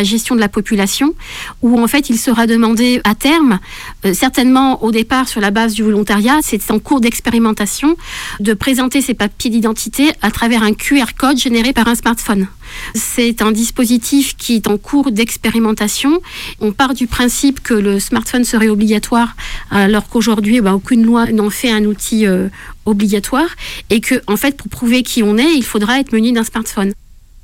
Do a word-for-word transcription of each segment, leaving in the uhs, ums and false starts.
la gestion de la population, où en fait il sera demandé à terme, euh, certainement au départ sur la base du volontariat, c'est en cours d'expérimentation, de présenter ses papiers d'identité à travers un Q R code généré par un smartphone. C'est un dispositif qui est en cours d'expérimentation. On part du principe que le smartphone serait obligatoire, alors qu'aujourd'hui, bah, aucune loi n'en fait un outil euh, obligatoire, et que, en fait, pour prouver qui on est, il faudra être muni d'un smartphone.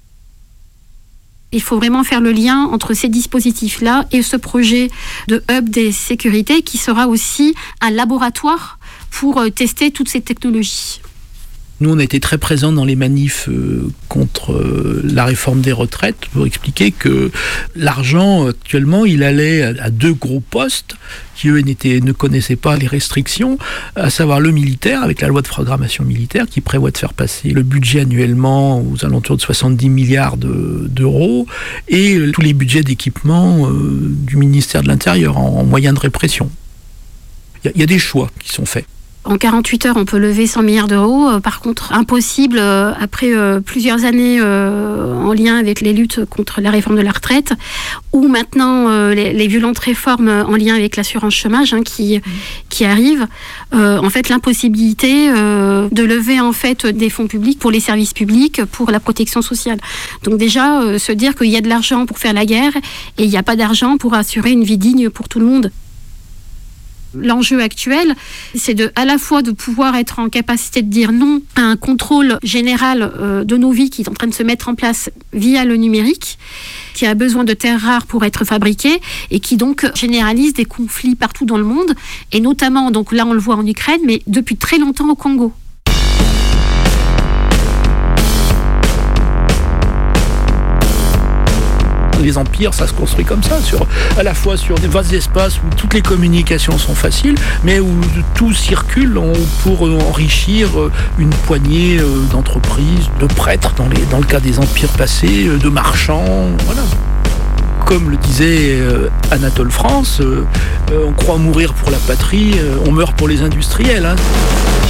Il faut vraiment faire le lien entre ces dispositifs-là et ce projet de hub des sécurités qui sera aussi un laboratoire pour tester toutes ces technologies. Nous, on a été très présents dans les manifs euh, contre euh, la réforme des retraites pour expliquer que l'argent, actuellement, il allait à, à deux gros postes qui, eux, n'étaient, ne connaissaient pas les restrictions, à savoir le militaire, avec la loi de programmation militaire, qui prévoit de faire passer le budget annuellement aux alentours de soixante-dix milliards de, d'euros, et euh, tous les budgets d'équipement euh, du ministère de l'Intérieur en, en moyens de répression. Il y, y a des choix qui sont faits. En quarante-huit heures, on peut lever cent milliards d'euros. Euh, par contre, impossible euh, après euh, plusieurs années euh, en lien avec les luttes contre la réforme de la retraite, ou maintenant euh, les, les violentes réformes en lien avec l'assurance chômage hein, qui, mmh. qui arrivent. Euh, en fait, l'impossibilité euh, de lever en fait des fonds publics pour les services publics, pour la protection sociale. Donc déjà, euh, se dire qu'il y a de l'argent pour faire la guerre et il n'y a pas d'argent pour assurer une vie digne pour tout le monde. L'enjeu actuel, c'est de, à la fois de pouvoir être en capacité de dire non à un contrôle général euh, de nos vies qui est en train de se mettre en place via le numérique, qui a besoin de terres rares pour être fabriquées et qui donc généralise des conflits partout dans le monde, et notamment, donc là on le voit en Ukraine, mais depuis très longtemps au Congo. Les empires, ça se construit comme ça, sur, à la fois sur des vastes espaces où toutes les communications sont faciles, mais où tout circule pour enrichir une poignée d'entreprises, de prêtres, dans, les, dans le cas des empires passés, de marchands, voilà. Comme le disait Anatole France, on croit mourir pour la patrie, on meurt pour les industriels. Hein.